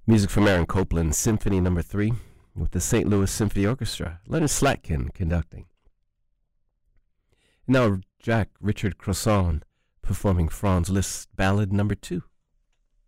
Music from Aaron Copland, Symphony No. 3, with the St. Louis Symphony Orchestra, Leonard Slatkin conducting. Now Jack Richard Croissant performing Franz Liszt's Ballad No. 2.